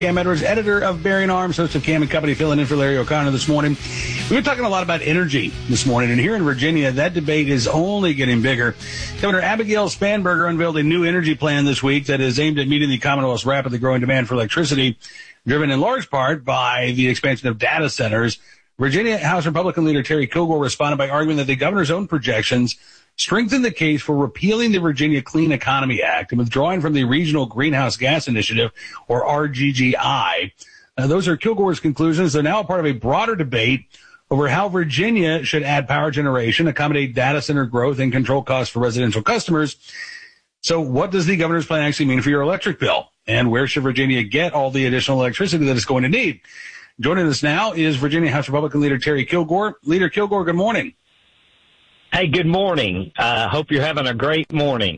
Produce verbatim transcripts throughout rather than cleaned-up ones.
Cam Edwards, editor of Bearing Arms, host of Cam and Company, filling in for Larry O'Connor this morning. We've been talking a lot about energy this morning, and here in Virginia, that debate is only getting bigger. Governor Abigail Spanberger unveiled a new energy plan this week that is aimed at meeting the Commonwealth's rapidly growing demand for electricity, driven in large part by the expansion of data centers. Virginia House Republican leader Terry Kilgore responded by arguing that the governor's own projections strengthen the case for repealing the Virginia Clean Economy Act and withdrawing from the Regional Greenhouse Gas Initiative, or R G G I. Uh, those are Kilgore's conclusions. They're now a part of a broader debate over how Virginia should add power generation, accommodate data center growth, and control costs for residential customers. So what does the governor's plan actually mean for your electric bill? And where should Virginia get all the additional electricity that it's going to need? Joining us now is Virginia House Republican leader Terry Kilgore. Leader Kilgore, good morning. Hey, good morning. I uh, hope you're having a great morning.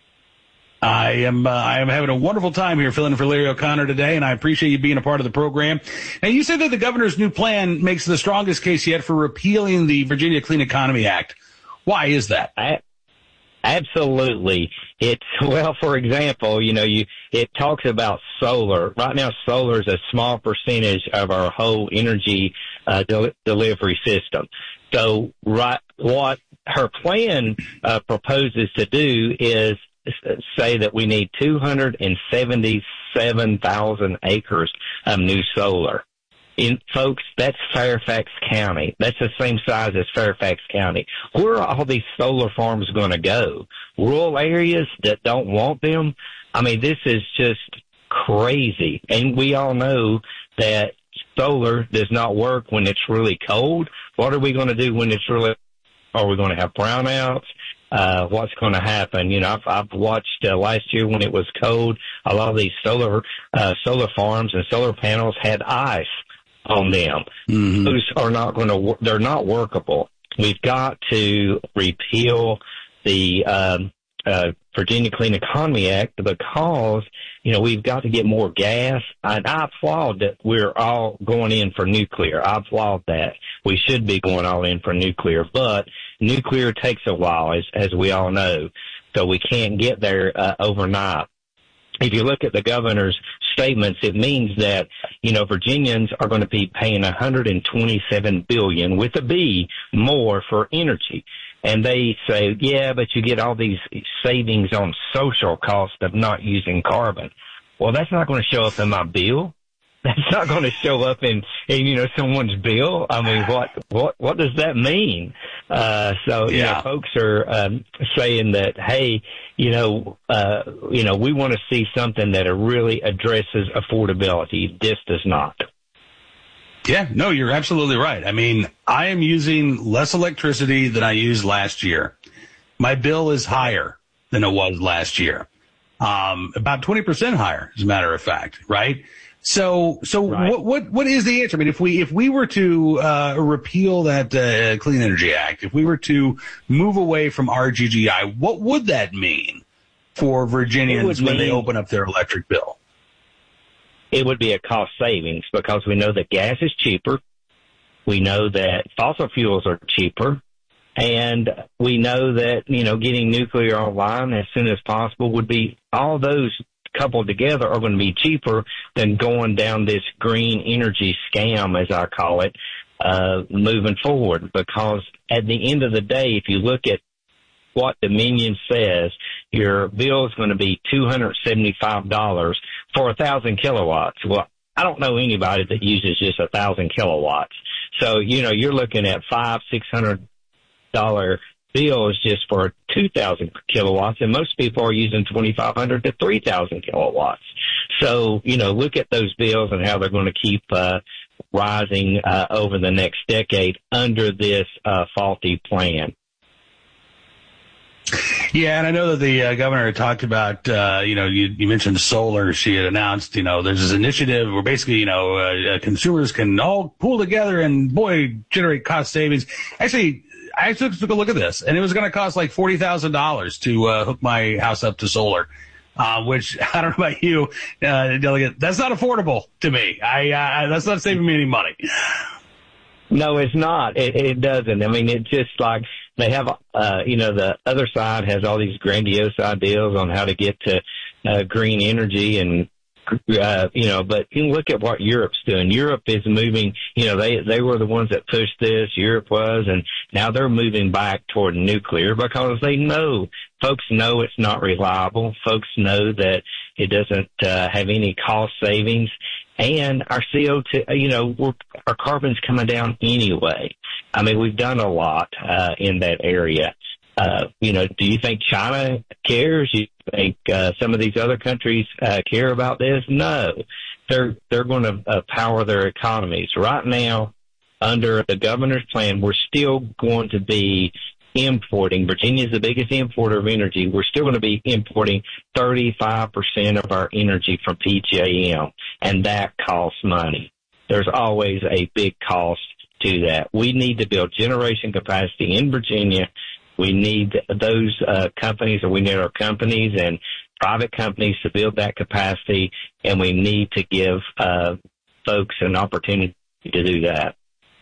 I am uh, I am having a wonderful time here filling in for Larry O'Connor today, and I appreciate you being a part of the program. Now, you said that the governor's new plan makes the strongest case yet for repealing the Virginia Clean Economy Act. Why is that? I, absolutely. It's, well, for example, you know, you it talks about solar. Right now, solar is a small percentage of our whole energy uh, del- delivery system. So right, what her plan uh, proposes to do is say that we need two hundred seventy-seven thousand acres of new solar. In, folks, that's Fairfax County. That's the same size as Fairfax County. Where are all these solar farms going to go? Rural areas that don't want them? I mean, this is just crazy. And we all know that solar does not work when it's really cold. What are we going to do when it's really, are we going to have brownouts? Uh, what's going to happen? You know, I've, I've watched uh, last year when it was cold, a lot of these solar, uh, solar farms and solar panels had ice on them. Mm-hmm. Those are not going to, they're not workable. We've got to repeal the, um, uh, Virginia Clean Economy Act because, you know, we've got to get more gas. And I applaud that we're all going in for nuclear. I applaud that. We should be going all in for nuclear, but nuclear takes a while, as, as we all know. So we can't get there uh, overnight. If you look at the governor's statements, it means that, you know, Virginians are going to be paying one hundred twenty-seven billion dollars with a B more for energy. And they say, yeah, but you get all these savings on social costs of not using carbon. Well, that's not going to show up in my bill. That's not going to show up in, in, you know, someone's bill. I mean, what, what, what does that mean? Uh, so, yeah. you know, folks are, um, saying that, hey, you know, uh, you know, we want to see something that really addresses affordability. This does not. Yeah, no, you're absolutely right. I mean, I am using less electricity than I used last year. My bill is higher than it was last year. Um, about twenty percent higher, as a matter of fact, right? So, so right. what, what, what is the answer? I mean, if we, if we were to, uh, repeal that, uh, Clean Energy Act, if we were to move away from R G G I, what would that mean for Virginians when mean, they open up their electric bill? It would be a cost savings because we know that gas is cheaper. We know that fossil fuels are cheaper. And we know that, you know, getting nuclear online as soon as possible would be, all those coupled together are going to be cheaper than going down this green energy scam, as I call it, uh, moving forward. Because at the end of the day, if you look at what Dominion says, your bill is going to be two hundred seventy-five dollars for a thousand kilowatts. Well, I don't know anybody that uses just a thousand kilowatts. So, you know, you're looking at five, six hundred dollar bills just for two thousand kilowatts, and most people are using twenty-five hundred to three thousand kilowatts. So, you know, look at those bills and how they're going to keep uh, rising uh, over the next decade under this uh, faulty plan. Yeah, and I know that the uh, governor talked about, uh, you know, you, you mentioned solar. She had announced, you know, there's this initiative where basically, you know, uh, consumers can all pool together and, boy, generate cost savings. Actually, I took, took a look at this, and it was going to cost like forty thousand dollars to uh, hook my house up to solar, uh, which, I don't know about you, uh, Delegate, that's not affordable to me. I uh, That's not saving me any money. No, it's not. It, it doesn't. I mean, it's just like they have, uh, you know, the other side has all these grandiose ideas on how to get to uh, green energy and Uh, you know, but you look at what Europe's doing. Europe is moving, you know, they, they were the ones that pushed this, Europe was, and now they're moving back toward nuclear because they know, folks know it's not reliable. Folks know that it doesn't uh, have any cost savings. And our C O two, you know, we're, our carbon's coming down anyway. I mean, we've done a lot uh, in that area. Uh, you know, do you think China cares? You think uh, some of these other countries uh, care about this? No. They're they're going to uh, power their economies. Right now, under the governor's plan, we're still going to be importing. Virginia's the biggest importer of energy. We're still going to be importing thirty-five percent of our energy from P J M, and that costs money. There's always a big cost to that. We need to build generation capacity in Virginia. We need those uh, companies, or we need our companies and private companies to build that capacity, and we need to give uh, folks an opportunity to do that.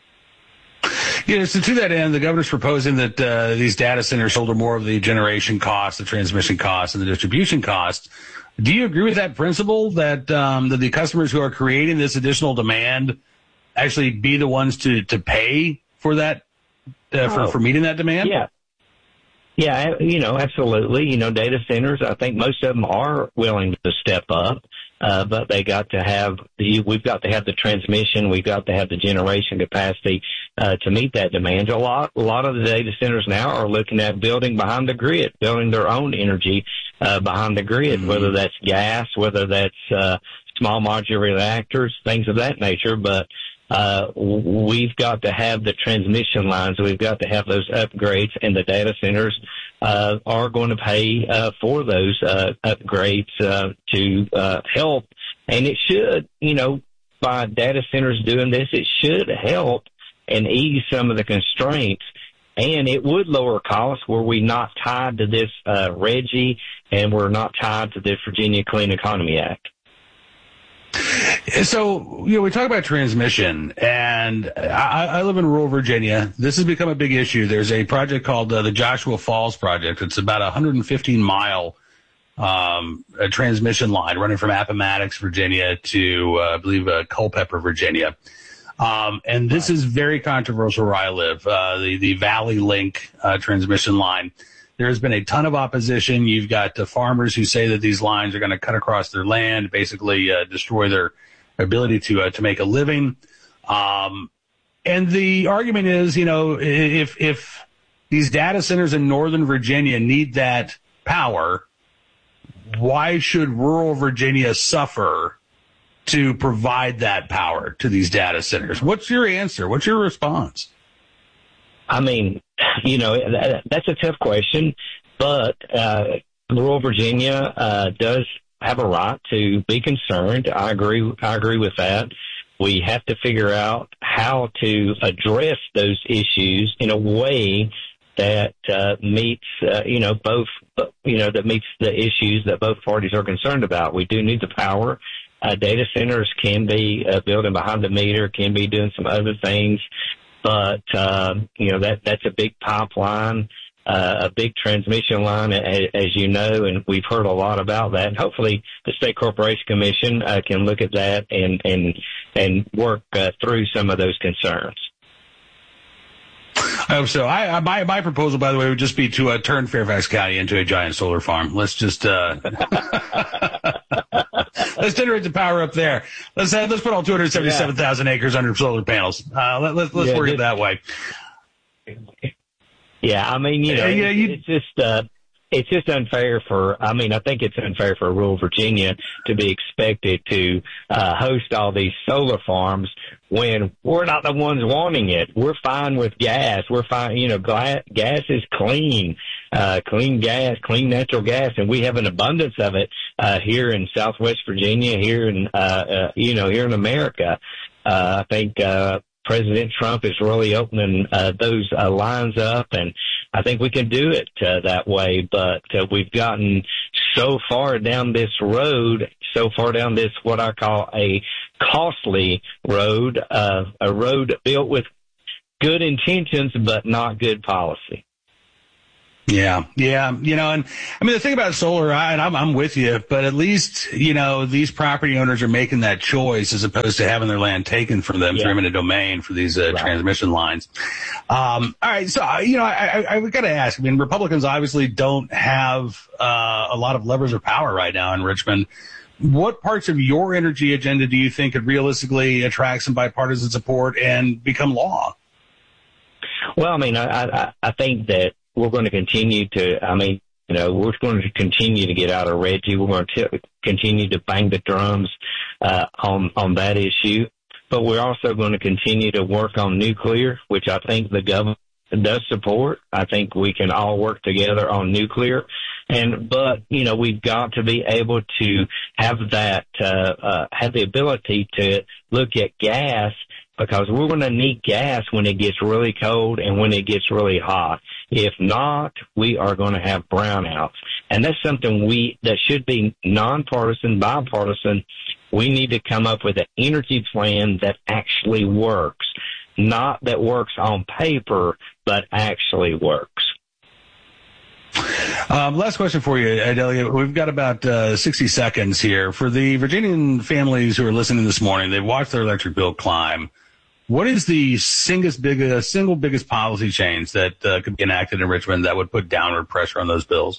Yeah, so to that end, the governor's proposing that uh, these data centers shoulder more of the generation costs, the transmission costs, and the distribution costs. Do you agree with that principle, that um, that the customers who are creating this additional demand actually be the ones to, to pay for that, uh, for, oh, for meeting that demand? Yeah. Yeah, you know, absolutely. You know, data centers, I think most of them are willing to step up, uh, but they got to have the, we've got to have the transmission, we've got to have the generation capacity, uh, to meet that demand. A lot, a lot of the data centers now are looking at building behind the grid, building their own energy, uh, behind the grid, mm-hmm. whether that's gas, whether that's, uh, small modular reactors, things of that nature, but Uh, we've got to have the transmission lines. We've got to have those upgrades, and the data centers uh, are going to pay uh, for those uh, upgrades uh, to uh, help. And it should, you know, by data centers doing this, it should help and ease some of the constraints. And it would lower costs were we not tied to this uh, R G G I, and we're not tied to the Virginia Clean Economy Act. So, you know, we talk about transmission, and I, I live in rural Virginia. This has become a big issue. There's a project called uh, the Joshua Falls Project. It's about a one hundred fifteen mile um, a transmission line running from Appomattox, Virginia to, uh, I believe, uh, Culpeper, Virginia. Um, and this is very controversial where I live, uh, the, the Valley Link uh, transmission line. There's been a ton of opposition. You've got uh, farmers who say that these lines are going to cut across their land, basically uh, destroy their ability to uh, to make a living. Um, and the argument is, you know, if if these data centers in Northern Virginia need that power, why should rural Virginia suffer to provide that power to these data centers? What's your answer? What's your response? I mean, you know, that, that's a tough question, but uh, rural Virginia uh, does have a right to be concerned. I agree. I agree with that. We have to figure out how to address those issues in a way that uh, meets, uh, you know, both, you know, that meets the issues that both parties are concerned about. We do need the power. Uh, data centers can be uh, building behind the meter, can be doing some other things. But, uh, you know, that, that's a big pipeline, uh, a big transmission line, as, as you know, and we've heard a lot about that. And hopefully the State Corporation Commission, uh, can look at that and, and, and work, uh, through some of those concerns. I hope so. I, I, my, my proposal, by the way, would just be to uh, turn Fairfax County into a giant solar farm. Let's just, uh, let's generate the power up there. Let's uh, let's put all two hundred seventy-seven thousand yeah. acres under solar panels. Uh, let, let's let's yeah, work it that way. Yeah, I mean, you know, yeah, you, it's just uh, it's just unfair for. I mean, I think it's unfair for rural Virginia to be expected to uh, host all these solar farms when we're not the ones wanting it. We're fine with gas. We're fine. You know, gas, gas is clean, uh, clean gas, clean natural gas, and we have an abundance of it uh, here in Southwest Virginia, here in, uh, uh, you know, here in America. Uh, I think uh, President Trump is really opening uh, those uh, lines up, and I think we can do it uh, that way. But uh, we've gotten so far down this road, so far down this what I call a costly road, uh, a road built with good intentions but not good policy. Yeah, yeah, you know, and I mean the thing about solar, I, and I'm I'm with you, but at least you know these property owners are making that choice as opposed to having their land taken from them yeah. through eminent domain for these uh, right. transmission lines. Um, all right, so you know, I I, I got to ask. I mean, Republicans obviously don't have uh, a lot of levers of power right now in Richmond. What parts of your energy agenda do you think could realistically attract some bipartisan support and become law? Well, I mean, I I, I think that. We're going to continue to, I mean, you know, we're going to continue to get out of RGGI. We're going to continue to bang the drums uh, on, on that issue. But we're also going to continue to work on nuclear, which I think the government does support. I think we can all work together on nuclear. And, but, you know, we've got to be able to have that, uh, uh, have the ability to look at gas, because we're going to need gas when it gets really cold and when it gets really hot. If not, we are going to have brownouts. And that's something we, that should be nonpartisan, bipartisan. We need to come up with an energy plan that actually works, not that works on paper, but actually works. Um, last question for you, Adelia. We've got about uh, sixty seconds here. For the Virginian families who are listening this morning, they've watched their electric bill climb. What is the single biggest, single biggest policy change that uh, could be enacted in Richmond that would put downward pressure on those bills?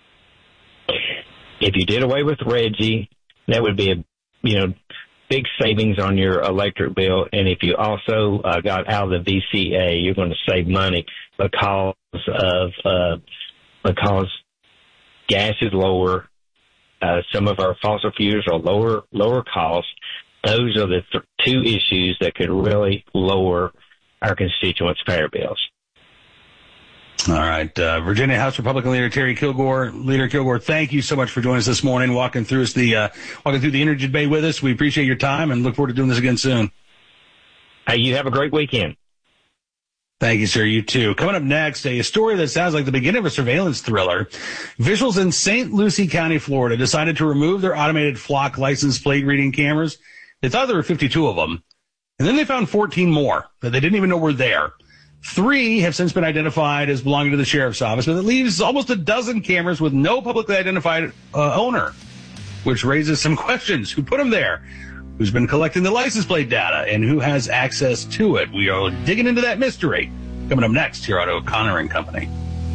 If you did away with RGGI, that would be a, you know, big savings on your electric bill. And if you also uh, got out of the V C A, you're going to save money because of uh, because gas is lower. Uh, some of our fossil fuels are lower lower cost. Those are the th- two issues that could really lower our constituents' power bills. All right. Uh, Virginia House Republican Leader Terry Kilgore. Leader Kilgore, thank you so much for joining us this morning, walking through us the uh, walking through the energy debate with us. We appreciate your time and look forward to doing this again soon. Hey, you have a great weekend. Thank you, sir. You too. Coming up next, a story that sounds like the beginning of a surveillance thriller. Officials in Saint Lucie County, Florida, decided to remove their automated flock license plate reading cameras. They thought there were fifty-two of them, and then they found fourteen more that they didn't even know were there. Three have since been identified as belonging to the sheriff's office, but it leaves almost a dozen cameras with no publicly identified uh, owner, which raises some questions. Who put them there? Who's been collecting the license plate data, and who has access to it? We are digging into that mystery. Coming up next here on O'Connor and Company.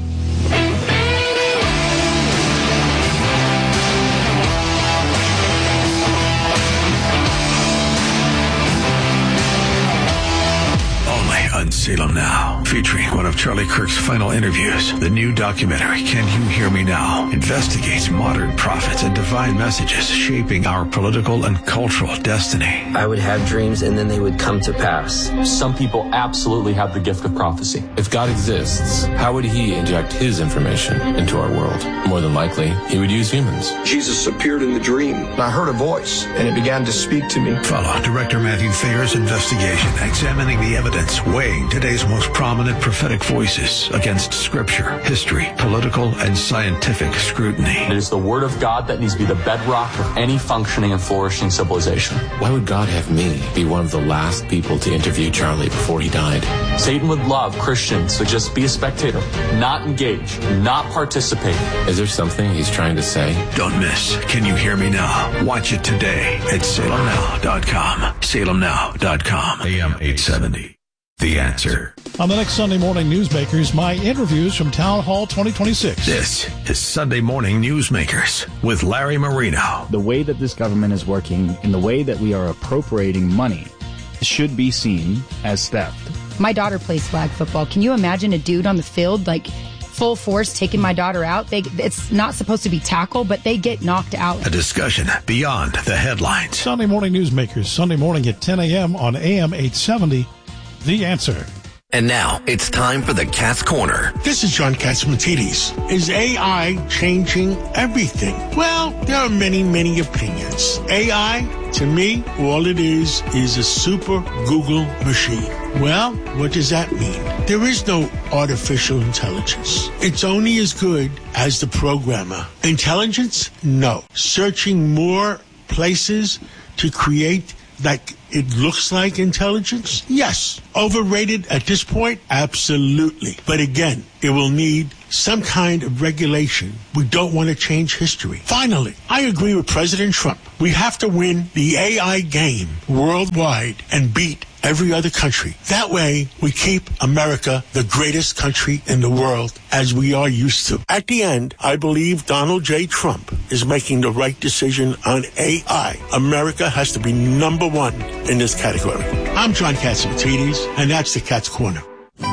On Salem Now, featuring one of Charlie Kirk's final interviews, the new documentary, Can You Hear Me Now?, investigates modern prophets and divine messages shaping our political and cultural destiny. I would have dreams and then they would come to pass. Some people absolutely have the gift of prophecy. If God exists, how would he inject his information into our world? More than likely, he would use humans. Jesus appeared in the dream. I heard a voice, and it began to speak to me. Follow Director Matthew Thayer's investigation, examining the evidence, weighing today's most prominent prophetic voices against scripture, history, political, and scientific scrutiny. It is the word of God that needs to be the bedrock of any functioning and flourishing civilization. Why would God have me be one of the last people to interview Charlie before he died? Satan would love Christians to just be a spectator, not engage, not participate. Is there something he's trying to say? Don't miss Can You Hear Me Now? Watch it today at salem now dot com. salem now dot com. A M eight seventy. The Answer. On the next Sunday Morning Newsmakers, my interviews from Town Hall twenty twenty-six. This is Sunday Morning Newsmakers with Larry Marino. The way that this government is working and the way that we are appropriating money should be seen as theft. My daughter plays flag football. Can you imagine a dude on the field, like, full force taking my daughter out? They, it's not supposed to be tackle, but they get knocked out. A discussion beyond the headlines. Sunday Morning Newsmakers, Sunday morning at ten a.m. on A M eight seventy. The Answer. And now it's time for the Cat's Corner. This is John Catsimatidis. Is A I changing everything? Well, there are many, many opinions. A I, to me, all it is is a super Google machine. Well, what does that mean? There is no artificial intelligence. It's only as good as the programmer. Intelligence? No. Searching more places to create like it looks like intelligence? Yes. Overrated at this point? Absolutely. But again, it will need some kind of regulation. We don't want to change history. Finally, I agree with President Trump. We have to win the A I game worldwide and beat every other country. That way, we keep America the greatest country in the world, as we are used to. At the end, I believe Donald J. Trump is making the right decision on A I. America has to be number one in this category. I'm John Catsimatidis, and that's the Cat's Corner.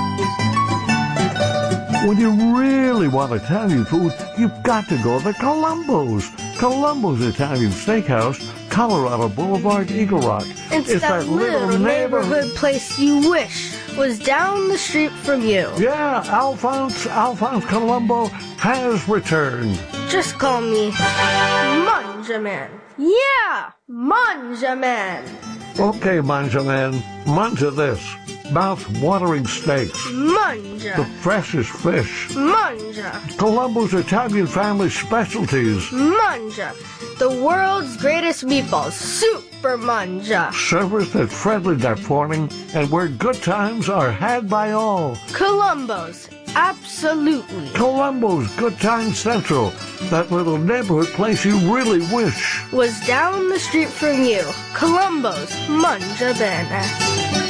When you really want Italian food, you've got to go to Columbo's. Columbo's Italian Steakhouse, Colorado Boulevard, Eagle Rock. It's, it's that, that little, little neighborhood, neighborhood place you wish was down the street from you. Yeah, Alphonse, Alphonse Columbo has returned. Just call me Manja Man. Yeah, Manja Man. Okay, Manja Man, manja this. Mouth-watering steaks. Manja. The freshest fish. Manja. Columbo's Italian family specialties. Manja. The world's greatest meatballs. Super Manja. Service that's friendly that morning and where good times are had by all. Columbo's. Absolutely. Columbo's Good Time Central. That little neighborhood place you really wish was down the street from you. Columbo's Manja Bene.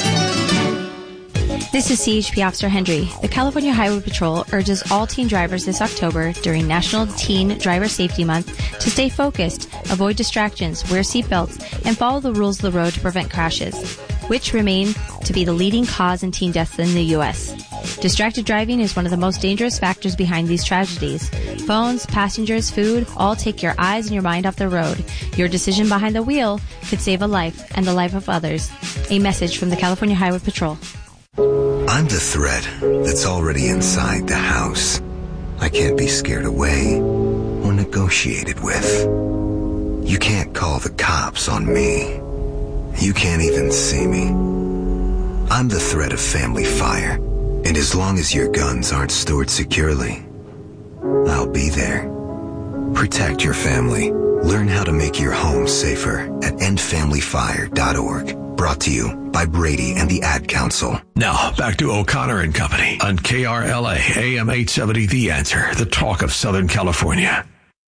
This is C H P Officer Hendry. The California Highway Patrol urges all teen drivers this October during National Teen Driver Safety Month to stay focused, avoid distractions, wear seatbelts, and follow the rules of the road to prevent crashes, which remain to be the leading cause in teen deaths in the U S. Distracted driving is one of the most dangerous factors behind these tragedies. Phones, passengers, food, all take your eyes and your mind off the road. Your decision behind the wheel could save a life and the life of others. A message from the California Highway Patrol. I'm the threat that's already inside the house. I can't be scared away or negotiated with. You can't call the cops on me. You can't even see me. I'm the threat of family fire, and as long as your guns aren't stored securely, I'll be there. Protect your family. Learn how to make your home safer at end family fire dot org. Brought to you by Brady and the Ad Council. Now, back to O'Connor and Company on K R L A, A M eight seventy, The Answer, the talk of Southern California.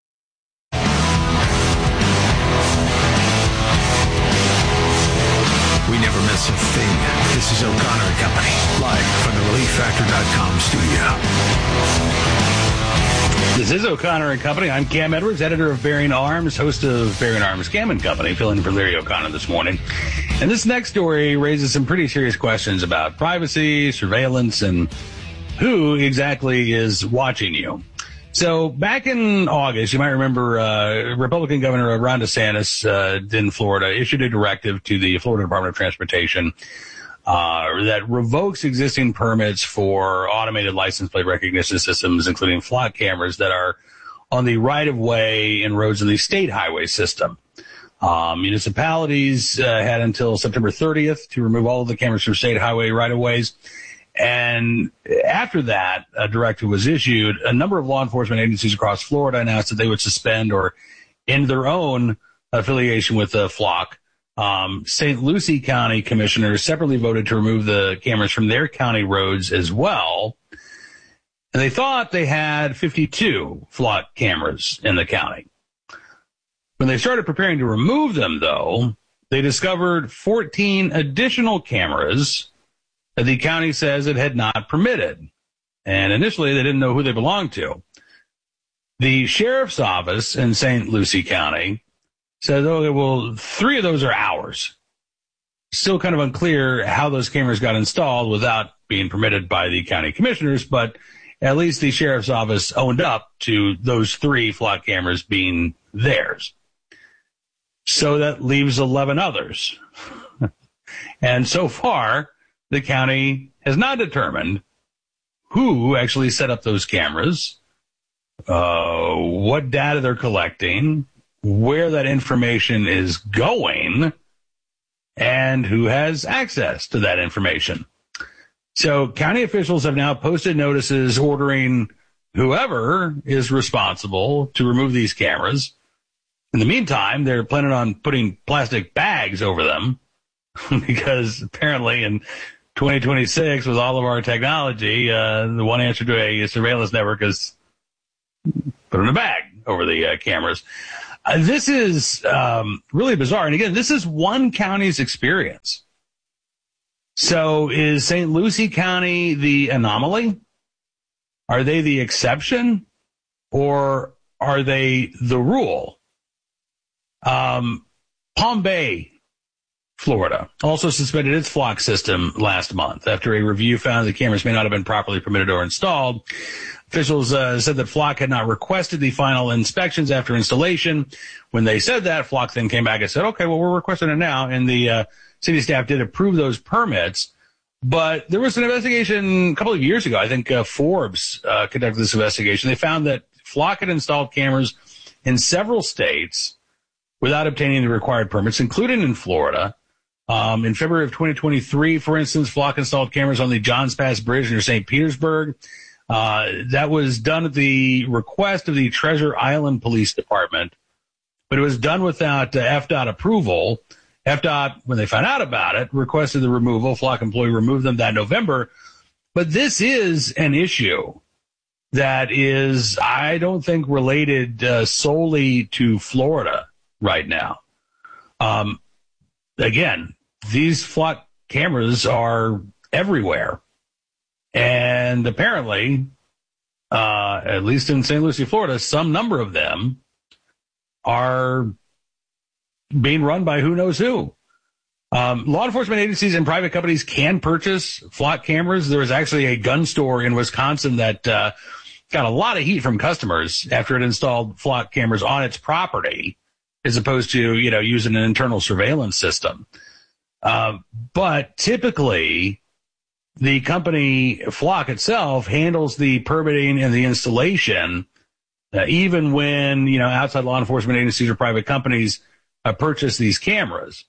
We never miss a thing. This is O'Connor and Company, live from the relief factor dot com studio. This is O'Connor and Company. I'm Cam Edwards, editor of Bearing Arms, host of Bearing Arms Cam and Company, filling in for Larry O'Connor this morning. And this next story raises some pretty serious questions about privacy, surveillance, and who exactly is watching you. So back in August, you might remember uh, Republican Governor Ron DeSantis uh, in Florida issued a directive to the Florida Department of Transportation Uh, that revokes existing permits for automated license plate recognition systems, including flock cameras that are on the right-of-way and roads in the state highway system. Um, municipalities uh, had until September thirtieth to remove all of the cameras from state highway right-of-ways. And after that uh, directive was issued, a number of law enforcement agencies across Florida announced that they would suspend or end their own affiliation with the flock. Um, Saint Lucie County commissioners separately voted to remove the cameras from their county roads as well. And they thought they had fifty-two flock cameras in the county. When they started preparing to remove them, though, they discovered fourteen additional cameras that the county says it had not permitted. And initially, they didn't know who they belonged to. The sheriff's office in Saint Lucie County says, oh, well, three of those are ours. Still kind of unclear how those cameras got installed without being permitted by the county commissioners, but at least the sheriff's office owned up to those three flock cameras being theirs. So that leaves eleven others. And so far, the county has not determined who actually set up those cameras, uh, what data they're collecting, where that information is going, and who has access to that information. So county officials have now posted notices ordering whoever is responsible to remove these cameras. In the meantime, they're planning on putting plastic bags bags over them because apparently in twenty twenty-six, with all of our technology, uh, the one answer to a surveillance network is put in a bag over the uh, cameras. Uh, this is um, really bizarre. And again, this is one county's experience. So is Saint Lucie County the anomaly? Are they the exception? Or are they the rule? Um, Palm Bay, Florida, also suspended its flock system last month after a review found the cameras may not have been properly permitted or installed. Officials uh, said that Flock had not requested the final inspections after installation. When they said that, Flock then came back and said, okay, well, we're requesting it now. And the uh, city staff did approve those permits. But there was an investigation a couple of years ago. I think uh, Forbes uh, conducted this investigation. They found that Flock had installed cameras in several states without obtaining the required permits, including in Florida. Um, in February of twenty twenty-three, for instance, Flock installed cameras on the Johns Pass Bridge near Saint Petersburg. Uh, that was done at the request of the Treasure Island Police Department, but it was done without uh, F DOT approval. F DOT, when they found out about it, requested the removal. Flock employee removed them that November. But this is an issue that is, I don't think, related uh, solely to Florida right now. Um, again, these Flock cameras are everywhere. And apparently, uh, at least in Saint Lucie, Florida, some number of them are being run by who knows who. Um, law enforcement agencies and private companies can purchase Flock cameras. There was actually a gun store in Wisconsin that uh, got a lot of heat from customers after it installed Flock cameras on its property, as opposed to, you know, using an internal surveillance system. Uh, but typically, the company Flock itself handles the permitting and the installation, uh, even when, you know, outside law enforcement agencies or private companies uh, purchase these cameras.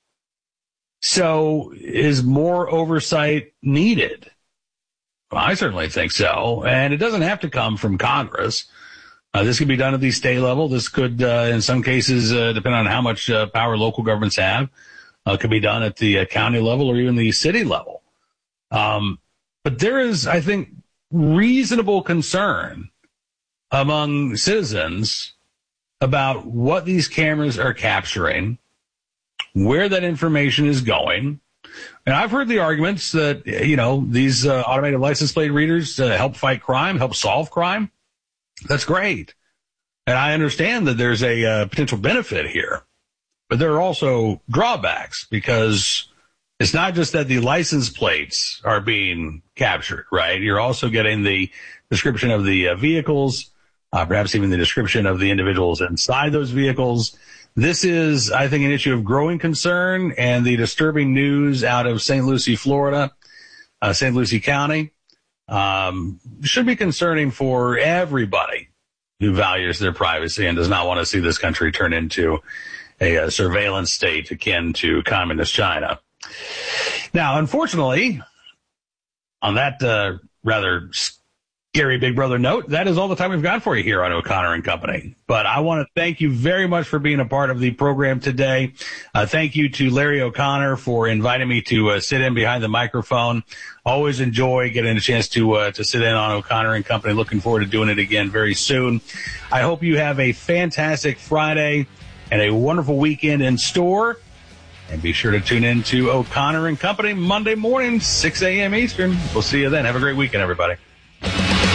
So is more oversight needed? Well, I certainly think so. And it doesn't have to come from Congress. Uh, this could be done at the state level. This could, uh, in some cases, uh, depend on how much uh, power local governments have, uh, could be done at the uh, county level or even the city level. Um, but there is, I think, reasonable concern among citizens about what these cameras are capturing, where that information is going. And I've heard the arguments that, you know, these uh, automated license plate readers uh, help fight crime, help solve crime. That's great. And I understand that there's a uh, potential benefit here, but there are also drawbacks because it's not just that the license plates are being captured, right? You're also getting the description of the uh, vehicles, uh, perhaps even the description of the individuals inside those vehicles. This is, I think, an issue of growing concern, and the disturbing news out of Saint Lucie, Florida, uh, Saint Lucie County, um, should be concerning for everybody who values their privacy and does not want to see this country turn into a, a surveillance state akin to communist China. Now, unfortunately, on that uh, rather scary Big Brother note, that is all the time we've got for you here on O'Connor and Company. But I want to thank you very much for being a part of the program today. Uh, thank you to Larry O'Connor for inviting me to uh, sit in behind the microphone. Always enjoy getting a chance to uh, to sit in on O'Connor and Company. Looking forward to doing it again very soon. I hope you have a fantastic Friday and a wonderful weekend in store. And be sure to tune in to O'Connor and Company Monday morning, six a.m. Eastern. We'll see you then. Have a great weekend, everybody.